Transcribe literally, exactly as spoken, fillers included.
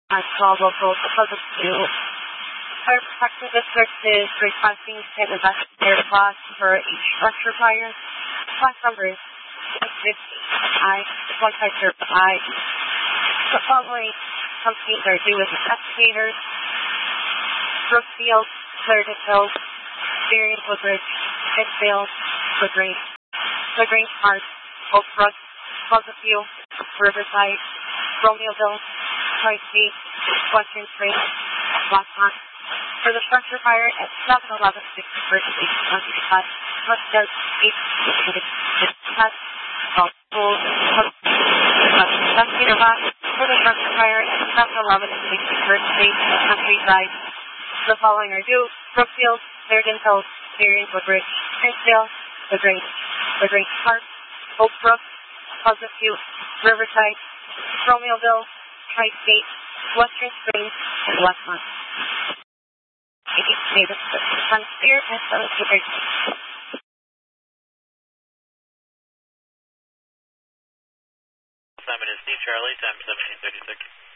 as twelve local Pleasant View. Fire Protection District is requesting to invest their costs for each structure fire. Class number is six fifty I, one five zero I. The following companies are due as investigators: Brookfield, Clarendon Hills, Marion Woodbridge, Pittsfield, Lagrange, Lagrange Park, Oak Brook, Pleasant View, Riverside, Romeoville, Tri-State, Western Springs, Blackmont. For the structure fire at seven eleven sixty-first Street, West West eight West all schools, investigator box for the structure fire at seven eleven sixty-first Street, Countryside. The following are due: Brookfield, Clarendon Hills, Marion Woodbridge, Pittsfield, Lagrange, Lagrange Park, Oak Brook, Pleasant View, Riverside, Romeoville, Tri-State, Western Springs, and Westmont. Davis, Spear, and Spear. Simon is D. Charlie, time seventeen thirty-six.